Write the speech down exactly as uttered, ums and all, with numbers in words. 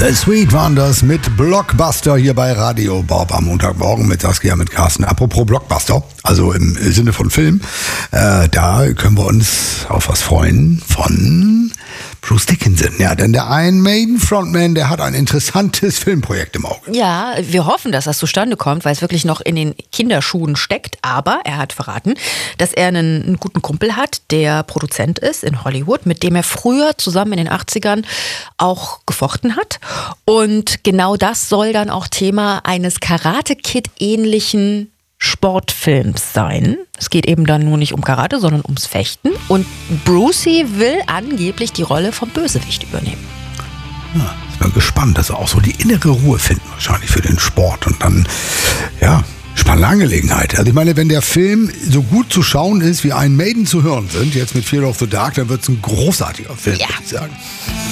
The Sweet waren das mit Blockbuster hier bei Radio Bob am Montagmorgen mit Saskia, mit Carsten. Apropos Blockbuster, also im Sinne von Film, äh, da können wir uns auf was freuen von Bruce Dickinson. Ja, denn der Iron Maiden Frontman, der hat ein interessantes Filmprojekt im Auge. Ja, wir hoffen, dass das zustande kommt, weil es wirklich noch in den Kinderschuhen steckt. Aber er hat verraten, dass er einen, einen guten Kumpel hat, der Produzent ist in Hollywood, mit dem er früher zusammen in den achtzigern auch gefochten hat. Und genau das soll dann auch Thema eines Karate-Kid-ähnlichen Sportfilms sein. Es geht eben dann nur nicht um Karate, sondern ums Fechten. Und Brucey will angeblich die Rolle vom Bösewicht übernehmen. Ja, ich bin gespannt, dass wir auch so die innere Ruhe finden, wahrscheinlich für den Sport. Und dann, ja, spannende Angelegenheit. Also ich meine, wenn der Film so gut zu schauen ist, wie Iron Maiden zu hören sind, jetzt mit Fear of the Dark, dann wird es ein großartiger Film, ja. würde ich sagen.